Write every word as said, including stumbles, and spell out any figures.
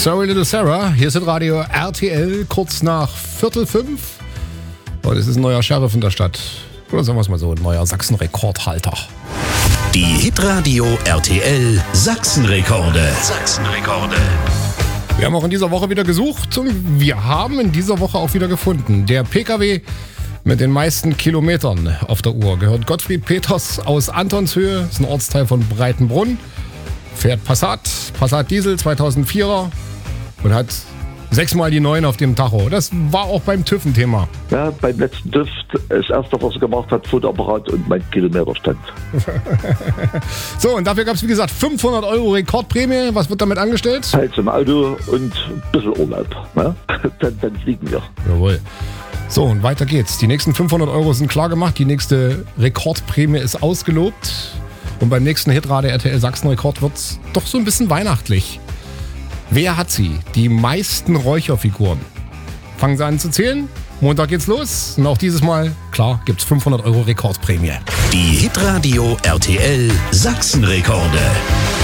Sorry Little Sarah, hier ist das Radio R T L, kurz nach Viertel fünf. Und es ist ein neuer Sheriff in der Stadt. Oder sagen wir es mal so, ein neuer Sachsen-Rekordhalter. Die Hitradio R T L Sachsen-Rekorde. Sachsen-Rekorde. Wir haben auch in dieser Woche wieder gesucht und wir haben in dieser Woche auch wieder gefunden. Der P K W mit den meisten Kilometern auf der Uhr gehört Gottfried Peters aus Antonshöhe, ist ein Ortsteil von Breitenbrunn. Fährt Passat, Passat Diesel zweitausendvierer und hat sechsmal die neun auf dem Tacho. Das war auch beim TÜV ein Thema. Ja, beim letzten TÜV, das erste, was er gemacht hat, Fotoapparat und mein Kilometerstand. So, und dafür gab es, wie gesagt, fünfhundert Euro Rekordprämie. Was wird damit angestellt? Halt im Auto und ein bisschen Urlaub. Ne? dann, dann fliegen wir. Jawohl. So, und weiter geht's. Die nächsten fünfhundert Euro sind klar gemacht. Die nächste Rekordprämie ist ausgelobt. Und beim nächsten Hitradio R T L Sachsen-Rekord wird's doch so ein bisschen weihnachtlich. Wer hat sie? Die meisten Räucherfiguren. Fangen Sie an zu zählen. Montag geht's los. Und auch dieses Mal, klar, gibt's fünfhundert Euro Rekordprämie. Die Hitradio R T L Sachsen-Rekorde.